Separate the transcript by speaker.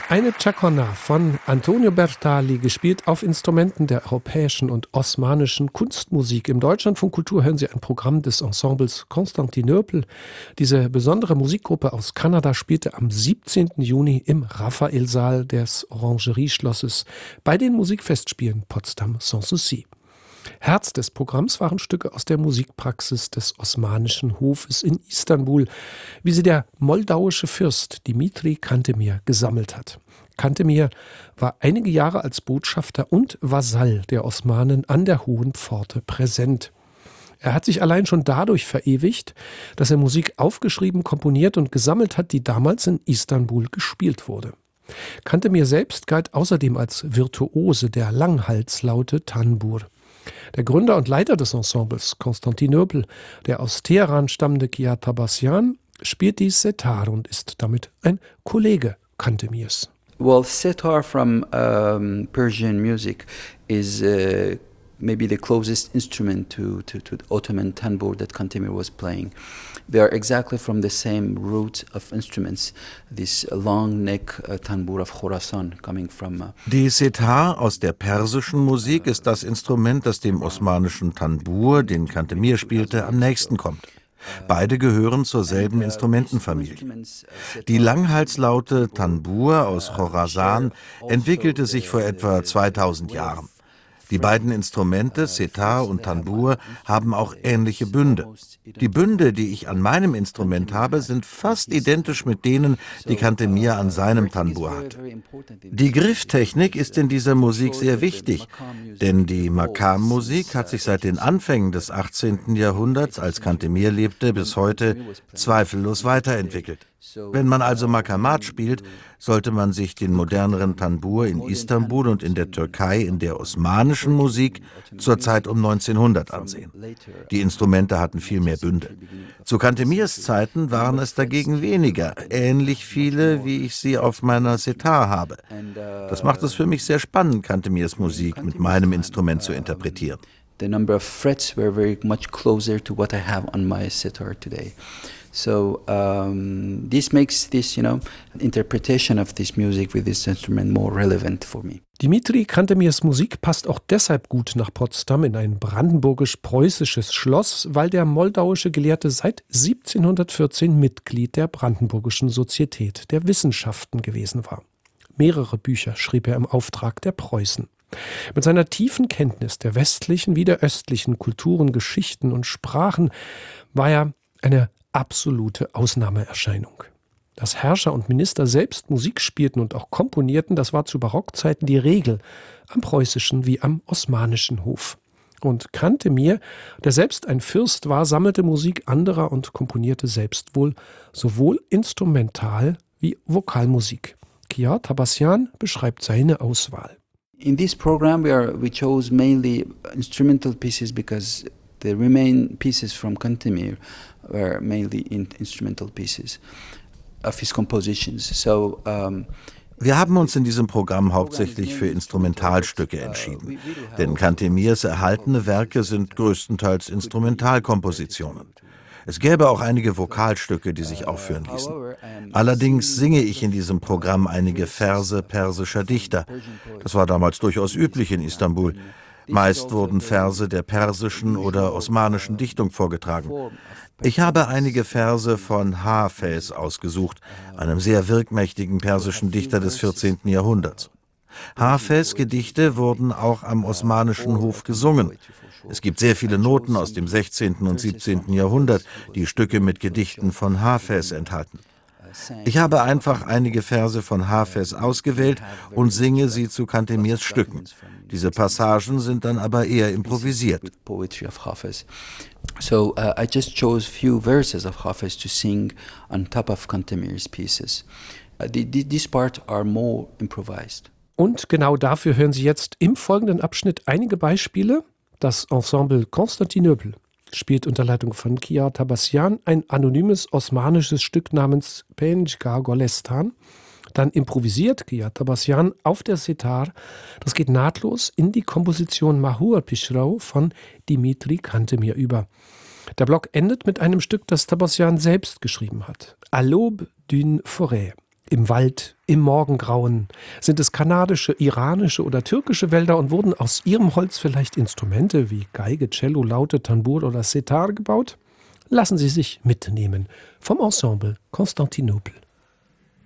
Speaker 1: Eine Chaconne von Antonio Bertali, gespielt auf Instrumenten der europäischen und osmanischen Kunstmusik. Im Deutschlandfunk Kultur hören Sie ein Programm des Ensembles Konstantinopel. Diese besondere Musikgruppe aus Kanada spielte am 17. Juni im Raphaelsaal des Orangerieschlosses bei den Musikfestspielen Potsdam Sans Souci. Herz des Programms waren Stücke aus der Musikpraxis des Osmanischen Hofes in Istanbul, wie sie der moldauische Fürst Dimitri Cantemir gesammelt hat. Cantemir war einige Jahre als Botschafter und Vasall der Osmanen an der Hohen Pforte präsent. Er hat sich allein schon dadurch verewigt, dass er Musik aufgeschrieben, komponiert und gesammelt hat, die damals in Istanbul gespielt wurde. Cantemir selbst galt außerdem als Virtuose der Langhalslaute Tanbur. Der Gründer und Leiter des Ensembles Konstantinopel, der aus Teheran stammende Kiar Tabasyan, spielt die Setar und ist damit ein Kollege Cantemirs.
Speaker 2: Well, setar from Persian music is maybe the closest instrument to the Ottoman tanbur that Cantemir was playing. They are exactly from the same root of instruments, this long neck tanbur of Khorasan coming from.
Speaker 3: Die Setar aus der persischen Musik ist das Instrument, das dem osmanischen Tanbur, den Cantemir spielte, am nächsten kommt. Beide gehören zur selben Instrumentenfamilie. Die Langhalslaute Tanbur aus Khorasan entwickelte sich vor etwa 2000 Jahren. Die beiden Instrumente, Setar und Tanbur, haben auch ähnliche Bünde. Die Bünde, die ich an meinem Instrument habe, sind fast identisch mit denen, die Cantemir an seinem Tanbur hat. Die Grifftechnik ist in dieser Musik sehr wichtig, denn die Maqam-Musik hat sich seit den Anfängen des 18. Jahrhunderts, als Cantemir lebte, bis heute zweifellos weiterentwickelt. Wenn man also Maqamat spielt, sollte man sich den moderneren Tanbur in Istanbul und in der Türkei in der osmanischen Musik zur Zeit um 1900 ansehen. Die Instrumente hatten viel mehr Bünde. Zu Cantemirs Zeiten waren es dagegen weniger, ähnlich viele, wie ich sie auf meiner Setar habe. Das macht es für mich sehr spannend, Cantemirs Musik mit meinem Instrument zu interpretieren.
Speaker 2: The number of frets were very much closer to what I have on my setar today. So this makes this, interpretation of this music with this instrument more relevant for me.
Speaker 1: Dimitri Cantemirs Musik passt auch deshalb gut nach Potsdam in ein brandenburgisch-preußisches Schloss, weil der moldauische Gelehrte seit 1714 Mitglied der Brandenburgischen Sozietät der Wissenschaften gewesen war. Mehrere Bücher schrieb er im Auftrag der Preußen. Mit seiner tiefen Kenntnis der westlichen wie der östlichen Kulturen, Geschichten und Sprachen war er eine absolute Ausnahmeerscheinung. Dass Herrscher und Minister selbst Musik spielten und auch komponierten, das war zu Barockzeiten die Regel, am preußischen wie am osmanischen Hof. Und Cantemir, der selbst ein Fürst war, sammelte Musik anderer und komponierte selbst wohl sowohl Instrumental- wie Vokalmusik. Kiar Tabasyan beschreibt seine Auswahl.
Speaker 2: In this program we chose mainly instrumental pieces because the remaining pieces from Cantemir were mainly instrumental pieces of his compositions. So
Speaker 3: wir haben uns in diesem Programm hauptsächlich für Instrumentalstücke entschieden, denn Cantemirs erhaltene Werke sind größtenteils Instrumentalkompositionen. Es gäbe auch einige Vokalstücke, die sich aufführen ließen. Allerdings singe ich in diesem Programm einige Verse persischer Dichter. Das war damals durchaus üblich in Istanbul. Meist wurden Verse der persischen oder osmanischen Dichtung vorgetragen. Ich habe einige Verse von Hafez ausgesucht, einem sehr wirkmächtigen persischen Dichter des 14. Jahrhunderts. Hafez' Gedichte wurden auch am osmanischen Hof gesungen. Es gibt sehr viele Noten aus dem 16. und 17. Jahrhundert, die Stücke mit Gedichten von Hafez enthalten. Ich habe einfach einige Verse von Hafez ausgewählt und singe sie zu Cantemirs Stücken. Diese Passagen sind dann aber eher improvisiert.
Speaker 2: So I just chose few verses of Hafez to sing on top of Cantemir's pieces. These parts are more improvised.
Speaker 1: Und genau dafür hören Sie jetzt im folgenden Abschnitt einige Beispiele. Das Ensemble Konstantinopel spielt unter Leitung von Kiar Tabasyan ein anonymes osmanisches Stück namens Pençka Golestan. Dann improvisiert Kiar Tabasyan auf der Setar. Das geht nahtlos in die Komposition Mahur Pishrau von Dimitri Cantemir über. Der Block endet mit einem Stück, das Tabasyan selbst geschrieben hat. À l'aube d'une forêt. im Wald, im Morgengrauen? Sind es kanadische, iranische oder türkische Wälder und wurden aus ihrem Holz vielleicht Instrumente wie Geige, Cello, Laute, Tambour oder Setar gebaut? Lassen Sie sich mitnehmen vom Ensemble Konstantinopel.